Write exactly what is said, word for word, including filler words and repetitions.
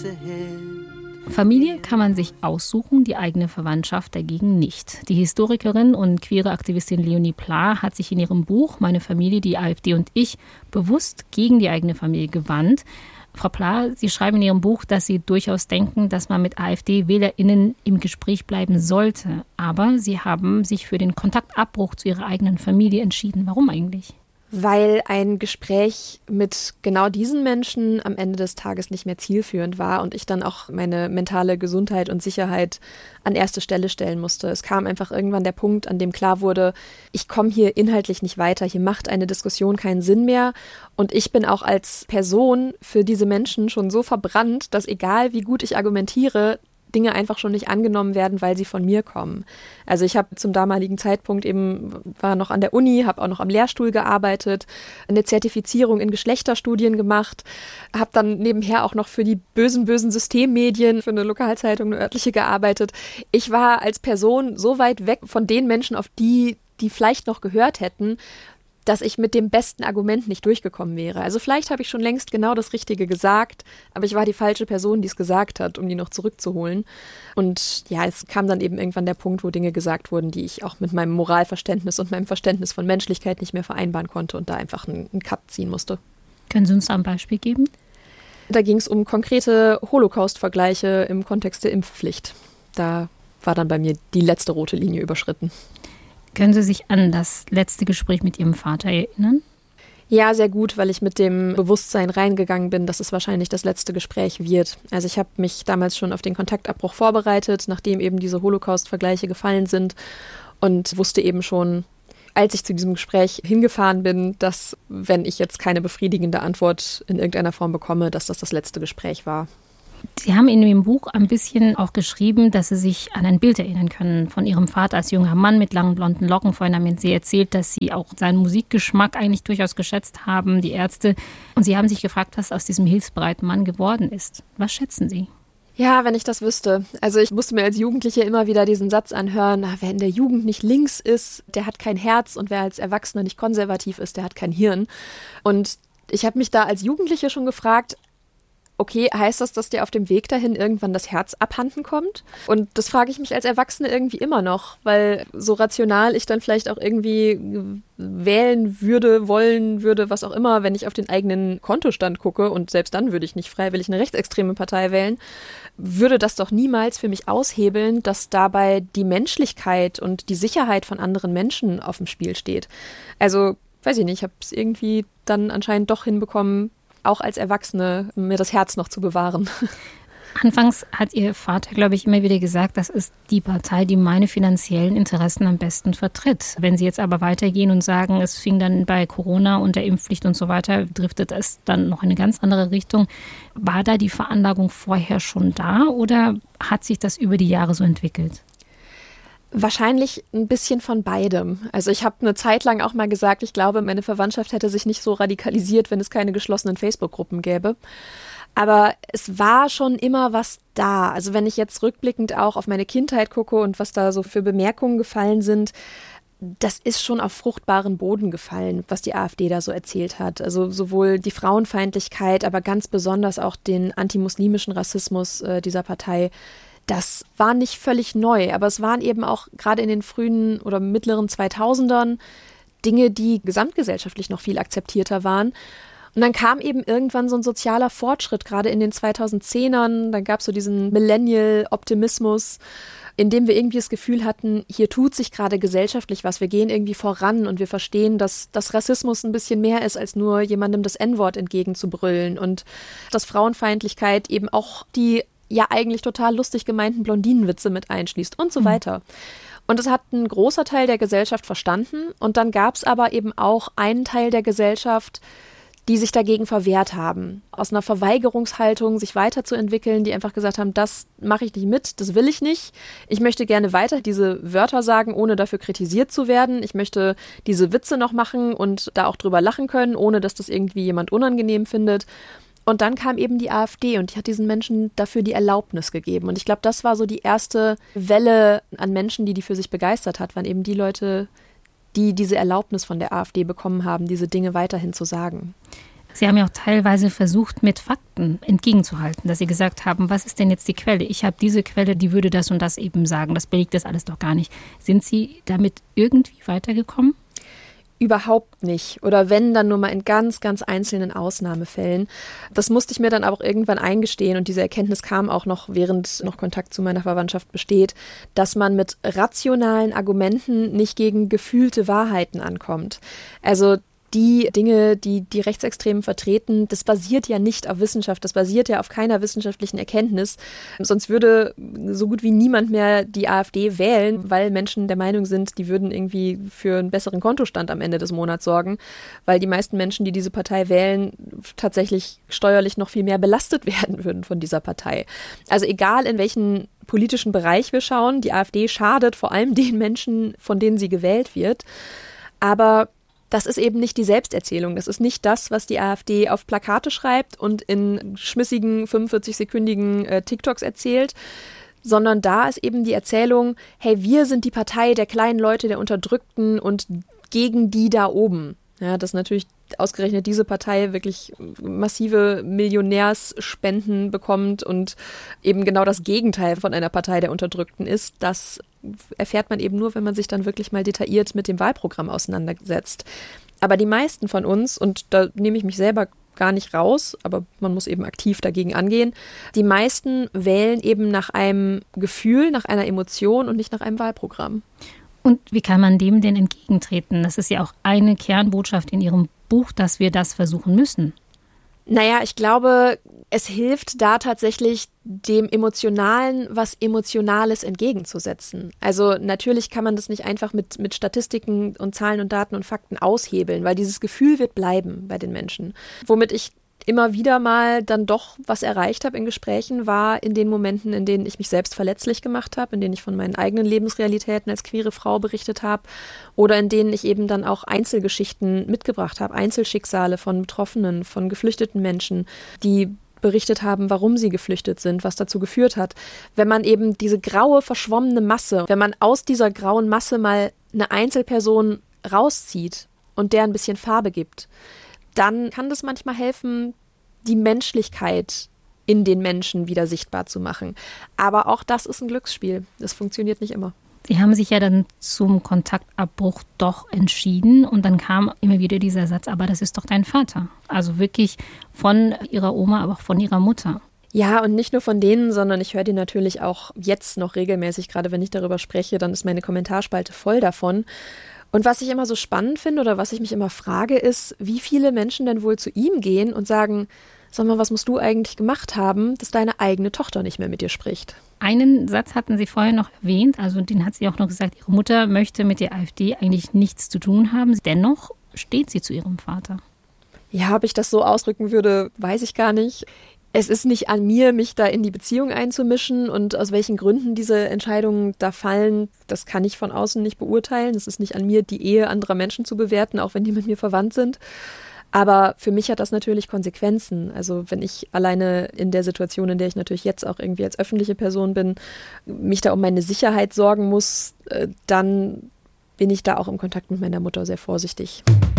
Familie kann man sich aussuchen, die eigene Verwandtschaft dagegen nicht. Die Historikerin und queere Aktivistin Leonie Pla hat sich in ihrem Buch »Meine Familie, die AfD und ich« bewusst gegen die eigene Familie gewandt. Frau Pla, Sie schreiben in Ihrem Buch, dass Sie durchaus denken, dass man mit AfD-WählerInnen im Gespräch bleiben sollte. Aber Sie haben sich für den Kontaktabbruch zu Ihrer eigenen Familie entschieden. Warum eigentlich? Weil ein Gespräch mit genau diesen Menschen am Ende des Tages nicht mehr zielführend war und ich dann auch meine mentale Gesundheit und Sicherheit an erste Stelle stellen musste. Es kam einfach irgendwann der Punkt, an dem klar wurde, ich komme hier inhaltlich nicht weiter, hier macht eine Diskussion keinen Sinn mehr und ich bin auch als Person für diese Menschen schon so verbrannt, dass egal wie gut ich argumentiere, Dinge einfach schon nicht angenommen werden, weil sie von mir kommen. Also ich habe zum damaligen Zeitpunkt eben, war noch an der Uni, habe auch noch am Lehrstuhl gearbeitet, eine Zertifizierung in Geschlechterstudien gemacht, habe dann nebenher auch noch für die bösen, bösen Systemmedien, für eine Lokalzeitung, eine örtliche gearbeitet. Ich war als Person so weit weg von den Menschen, auf die, die vielleicht noch gehört hätten, dass ich mit dem besten Argument nicht durchgekommen wäre. Also vielleicht habe ich schon längst genau das Richtige gesagt, aber ich war die falsche Person, die es gesagt hat, um die noch zurückzuholen. Und ja, es kam dann eben irgendwann der Punkt, wo Dinge gesagt wurden, die ich auch mit meinem Moralverständnis und meinem Verständnis von Menschlichkeit nicht mehr vereinbaren konnte und da einfach einen, einen Cut ziehen musste. Können Sie uns da ein Beispiel geben? Da ging es um konkrete Holocaust-Vergleiche im Kontext der Impfpflicht. Da war dann bei mir die letzte rote Linie überschritten. Können Sie sich an das letzte Gespräch mit Ihrem Vater erinnern? Ja, sehr gut, weil ich mit dem Bewusstsein reingegangen bin, dass es wahrscheinlich das letzte Gespräch wird. Also ich habe mich damals schon auf den Kontaktabbruch vorbereitet, nachdem eben diese Holocaust-Vergleiche gefallen sind und wusste eben schon, als ich zu diesem Gespräch hingefahren bin, dass, wenn ich jetzt keine befriedigende Antwort in irgendeiner Form bekomme, dass das das letzte Gespräch war. Sie haben in Ihrem Buch ein bisschen auch geschrieben, dass Sie sich an ein Bild erinnern können von Ihrem Vater als junger Mann mit langen blonden Locken. Vorhin haben Sie erzählt, dass Sie auch seinen Musikgeschmack eigentlich durchaus geschätzt haben, die Ärzte. Und Sie haben sich gefragt, was aus diesem hilfsbereiten Mann geworden ist. Was schätzen Sie? Ja, wenn ich das wüsste. Also ich musste mir als Jugendliche immer wieder diesen Satz anhören, wer in der Jugend nicht links ist, der hat kein Herz und wer als Erwachsener nicht konservativ ist, der hat kein Hirn. Und ich habe mich da als Jugendliche schon gefragt, okay, heißt das, dass dir auf dem Weg dahin irgendwann das Herz abhanden kommt? Und das frage ich mich als Erwachsene irgendwie immer noch, weil so rational ich dann vielleicht auch irgendwie wählen würde, wollen würde, was auch immer, wenn ich auf den eigenen Kontostand gucke und selbst dann würde ich nicht freiwillig eine rechtsextreme Partei wählen, würde das doch niemals für mich aushebeln, dass dabei die Menschlichkeit und die Sicherheit von anderen Menschen auf dem Spiel steht. Also, weiß ich nicht, ich habe es irgendwie dann anscheinend doch hinbekommen, auch als Erwachsene mir das Herz noch zu bewahren. Anfangs hat Ihr Vater, glaube ich, immer wieder gesagt, das ist die Partei, die meine finanziellen Interessen am besten vertritt. Wenn Sie jetzt aber weitergehen und sagen, es fing dann bei Corona und der Impfpflicht und so weiter, driftet es dann noch in eine ganz andere Richtung. War da die Veranlagung vorher schon da oder hat sich das über die Jahre so entwickelt? Wahrscheinlich ein bisschen von beidem. Also ich habe eine Zeit lang auch mal gesagt, ich glaube, meine Verwandtschaft hätte sich nicht so radikalisiert, wenn es keine geschlossenen Facebook-Gruppen gäbe. Aber es war schon immer was da. Also wenn ich jetzt rückblickend auch auf meine Kindheit gucke und was da so für Bemerkungen gefallen sind, das ist schon auf fruchtbaren Boden gefallen, was die AfD da so erzählt hat. Also sowohl die Frauenfeindlichkeit, aber ganz besonders auch den antimuslimischen Rassismus äh, dieser Partei. Das war nicht völlig neu, aber es waren eben auch gerade in den frühen oder mittleren zweitausendern Dinge, die gesamtgesellschaftlich noch viel akzeptierter waren. Und dann kam eben irgendwann so ein sozialer Fortschritt, gerade in den zweitausendzehnern. Dann gab es so diesen Millennial-Optimismus, in dem wir irgendwie das Gefühl hatten, hier tut sich gerade gesellschaftlich was. Wir gehen irgendwie voran und wir verstehen, dass, dass Rassismus ein bisschen mehr ist, als nur jemandem das En-Wort entgegenzubrüllen. Und dass Frauenfeindlichkeit eben auch die ja eigentlich total lustig gemeinten Blondinenwitze mit einschließt und so mhm. weiter. Und das hat ein großer Teil der Gesellschaft verstanden. Und dann gab es aber eben auch einen Teil der Gesellschaft, die sich dagegen verwehrt haben. Aus einer Verweigerungshaltung, sich weiterzuentwickeln, die einfach gesagt haben, das mache ich nicht mit, das will ich nicht. Ich möchte gerne weiter diese Wörter sagen, ohne dafür kritisiert zu werden. Ich möchte diese Witze noch machen und da auch drüber lachen können, ohne dass das irgendwie jemand unangenehm findet. Und dann kam eben die AfD und die hat diesen Menschen dafür die Erlaubnis gegeben. Und ich glaube, das war so die erste Welle an Menschen, die die für sich begeistert hat, waren eben die Leute, die diese Erlaubnis von der AfD bekommen haben, diese Dinge weiterhin zu sagen. Sie haben ja auch teilweise versucht, mit Fakten entgegenzuhalten, dass Sie gesagt haben, was ist denn jetzt die Quelle? Ich habe diese Quelle, die würde das und das eben sagen. Das belegt das alles doch gar nicht. Sind Sie damit irgendwie weitergekommen? Überhaupt nicht. Oder wenn, dann nur mal in ganz, ganz einzelnen Ausnahmefällen. Das musste ich mir dann aber auch irgendwann eingestehen und diese Erkenntnis kam auch noch, während noch Kontakt zu meiner Verwandtschaft besteht, dass man mit rationalen Argumenten nicht gegen gefühlte Wahrheiten ankommt. Also die Dinge, die die Rechtsextremen vertreten, das basiert ja nicht auf Wissenschaft, das basiert ja auf keiner wissenschaftlichen Erkenntnis. Sonst würde so gut wie niemand mehr die AfD wählen, weil Menschen der Meinung sind, die würden irgendwie für einen besseren Kontostand am Ende des Monats sorgen, weil die meisten Menschen, die diese Partei wählen, tatsächlich steuerlich noch viel mehr belastet werden würden von dieser Partei. Also egal in welchen politischen Bereich wir schauen, die AfD schadet vor allem den Menschen, von denen sie gewählt wird. Aber das ist eben nicht die Selbsterzählung. Das ist nicht das, was die AfD auf Plakate schreibt und in schmissigen fünfundvierzig-sekündigen äh, TikToks erzählt, sondern da ist eben die Erzählung, hey, wir sind die Partei der kleinen Leute, der Unterdrückten und gegen die da oben. Ja, dass natürlich ausgerechnet diese Partei wirklich massive Millionärsspenden bekommt und eben genau das Gegenteil von einer Partei der Unterdrückten ist, das erfährt man eben nur, wenn man sich dann wirklich mal detailliert mit dem Wahlprogramm auseinandersetzt. Aber die meisten von uns, und da nehme ich mich selber gar nicht raus, aber man muss eben aktiv dagegen angehen, die meisten wählen eben nach einem Gefühl, nach einer Emotion und nicht nach einem Wahlprogramm. Und wie kann man dem denn entgegentreten? Das ist ja auch eine Kernbotschaft in Ihrem Buch, dass wir das versuchen müssen. Naja, ich glaube, es hilft da tatsächlich, dem Emotionalen was Emotionales entgegenzusetzen. Also natürlich kann man das nicht einfach mit, mit Statistiken und Zahlen und Daten und Fakten aushebeln, weil dieses Gefühl wird bleiben bei den Menschen. Womit ich immer wieder mal dann doch was erreicht habe in Gesprächen, war in den Momenten, in denen ich mich selbst verletzlich gemacht habe, in denen ich von meinen eigenen Lebensrealitäten als queere Frau berichtet habe oder in denen ich eben dann auch Einzelgeschichten mitgebracht habe, Einzelschicksale von Betroffenen, von geflüchteten Menschen, die berichtet haben, warum sie geflüchtet sind, was dazu geführt hat. Wenn man eben diese graue, verschwommene Masse, wenn man aus dieser grauen Masse mal eine Einzelperson rauszieht und der ein bisschen Farbe gibt, dann kann das manchmal helfen, die Menschlichkeit in den Menschen wieder sichtbar zu machen. Aber auch das ist ein Glücksspiel. Das funktioniert nicht immer. Sie haben sich ja dann zum Kontaktabbruch doch entschieden und dann kam immer wieder dieser Satz, aber das ist doch dein Vater. Also wirklich von Ihrer Oma, aber auch von Ihrer Mutter. Ja, und nicht nur von denen, sondern ich höre die natürlich auch jetzt noch regelmäßig. Gerade wenn ich darüber spreche, dann ist meine Kommentarspalte voll davon. Und was ich immer so spannend finde oder was ich mich immer frage, ist, wie viele Menschen denn wohl zu ihm gehen und sagen, sag mal, was musst du eigentlich gemacht haben, dass deine eigene Tochter nicht mehr mit dir spricht? Einen Satz hatten Sie vorher noch erwähnt, also den hat sie auch noch gesagt, Ihre Mutter möchte mit der AfD eigentlich nichts zu tun haben. Dennoch steht sie zu ihrem Vater. Ja, ob ich das so ausdrücken würde, weiß ich gar nicht. Es ist nicht an mir, mich da in die Beziehung einzumischen und aus welchen Gründen diese Entscheidungen da fallen, das kann ich von außen nicht beurteilen. Es ist nicht an mir, die Ehe anderer Menschen zu bewerten, auch wenn die mit mir verwandt sind. Aber für mich hat das natürlich Konsequenzen. Also wenn ich alleine in der Situation, in der ich natürlich jetzt auch irgendwie als öffentliche Person bin, mich da um meine Sicherheit sorgen muss, dann bin ich da auch im Kontakt mit meiner Mutter sehr vorsichtig.